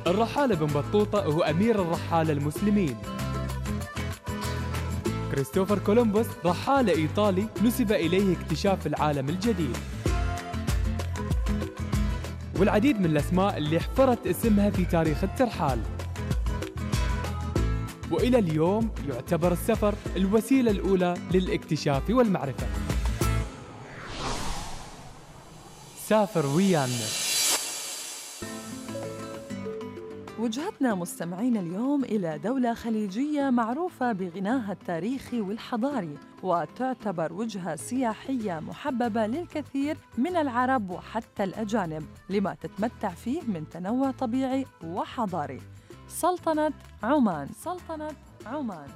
الرحالة بن بطوطة هو أمير الرحالة المسلمين. كريستوفر كولومبوس رحالة إيطالي نسب إليه اكتشاف العالم الجديد. والعديد من الأسماء اللي حفرت اسمها في تاريخ الترحال. وإلى اليوم يعتبر السفر الوسيلة الأولى للاكتشاف والمعرفة. سافر ويانا. وجهتنا مستمعين اليوم إلى دولة خليجية معروفة بغناها التاريخي والحضاري، وتعتبر وجهة سياحية محببة للكثير من العرب وحتى الأجانب لما تتمتع فيه من تنوع طبيعي وحضاري. سلطنة عمان. سلطنة عمان.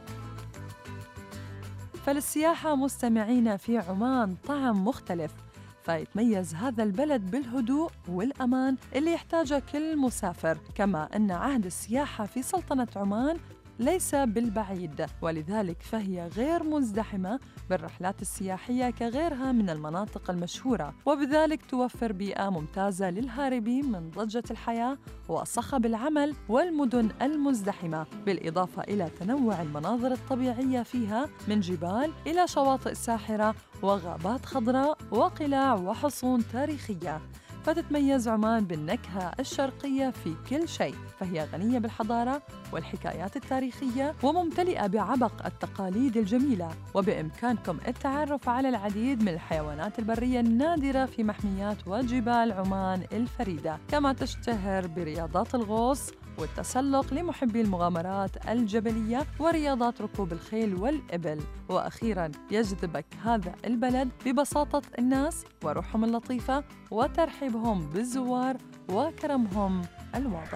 فللسياحة مستمعين في عمان طعم مختلف، فيتميز هذا البلد بالهدوء والأمان اللي يحتاجه كل مسافر، كما أن عهد السياحة في سلطنة عمان ليس بالبعيد، ولذلك فهي غير مزدحمة بالرحلات السياحية كغيرها من المناطق المشهورة، وبذلك توفر بيئة ممتازة للهاربين من ضجة الحياة وصخب العمل والمدن المزدحمة، بالإضافة إلى تنوع المناظر الطبيعية فيها من جبال إلى شواطئ ساحرة وغابات خضراء وقلاع وحصون تاريخية. فتتميز عمان بالنكهة الشرقية في كل شيء، فهي غنية بالحضارة والحكايات التاريخية وممتلئة بعبق التقاليد الجميلة، وبإمكانكم التعرف على العديد من الحيوانات البرية النادرة في محميات وجبال عمان الفريدة، كما تشتهر برياضات الغوص والتسلق لمحبي المغامرات الجبلية ورياضات ركوب الخيل والإبل. وأخيراً يجذبك هذا البلد ببساطة الناس وروحهم اللطيفة وترحيبهم بالزوار وكرمهم الواضح.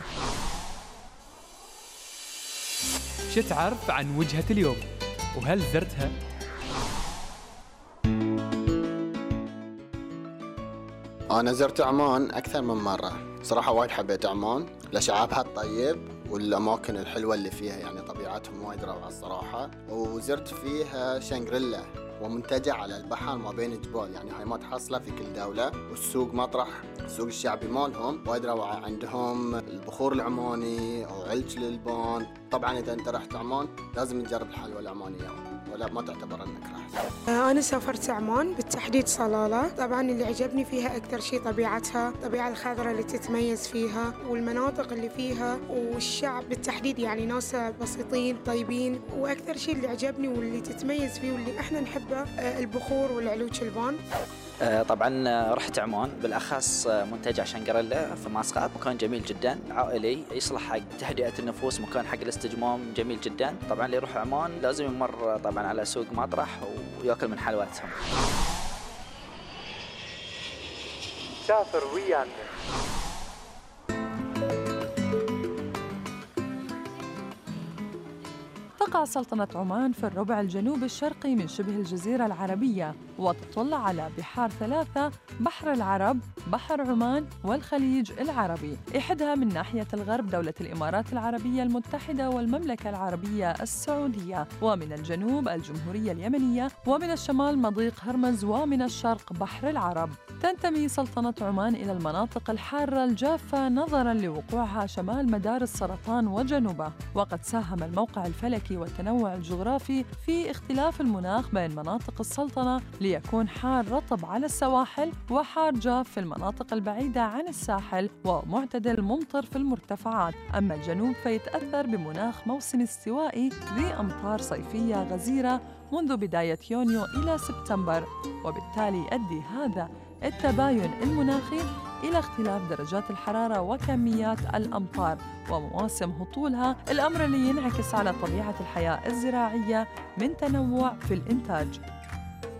شو تعرف عن وجهة اليوم؟ وهل زرتها؟ أنا زرت عمان أكثر من مرة، صراحة وايد حبيت عمان لشعبها الطيب والأماكن الحلوة اللي فيها، يعني طبيعتهم وايد روعة الصراحة. وزرت فيها شانغريلا ومنتجع على البحر ما بين جبال، يعني هاي ما تحصلها في كل دولة. والسوق مطرح السوق الشعبي مالهم وايد روعة، عندهم البخور العماني أو علج للبان. طبعا إذا أنت رحت عمان لازم تجرب الحلوى العمانية، ولا ما تعتبر أنك رحت. أنا سافرت عمان بالتحديد صلالة. طبعاً اللي عجبني فيها أكثر شيء طبيعتها، الطبيعة الخضراء اللي تتميز فيها والمناطق اللي فيها والشعب بالتحديد، يعني ناس بسيطين طيبين. وأكثر شيء اللي عجبني واللي تتميز فيه واللي إحنا نحبه البخور والعلوش البان. طبعا رحت عمان بالأخص منتجع شانغريلا في مسقط، مكان جميل جدا عائلي يصلح حق تهدئة النفوس، مكان حق الاستجمام جميل جدا. طبعا اللي يروح عمان لازم يمر طبعا على سوق مطرح ويأكل من حلواتهم. سافر ويانا. تقع سلطنة عمان في الربع الجنوبي الشرقي من شبه الجزيرة العربية، وتطل على بحار ثلاثة: بحر العرب، بحر عمان، والخليج العربي. يحدها من ناحية الغرب دولة الإمارات العربية المتحدة والمملكة العربية السعودية، ومن الجنوب الجمهورية اليمنية، ومن الشمال مضيق هرمز، ومن الشرق بحر العرب. تنتمي سلطنة عمان إلى المناطق الحارة الجافة نظراً لوقوعها شمال مدار السرطان وجنوبه، وقد ساهم الموقع الفلكي والتنوع الجغرافي في اختلاف المناخ بين مناطق السلطنة ليكون حار رطب على السواحل وحار جاف في المناطق البعيدة عن الساحل ومعتدل ممطر في المرتفعات. أما الجنوب فيتأثر بمناخ موسم استوائي ذي أمطار صيفية غزيرة منذ بداية يونيو إلى سبتمبر، وبالتالي يؤدي هذا التباين المناخي إلى اختلاف درجات الحرارة وكميات الأمطار ومواسم هطولها، الأمر اللي ينعكس على طبيعة الحياة الزراعية من تنوع في الإنتاج.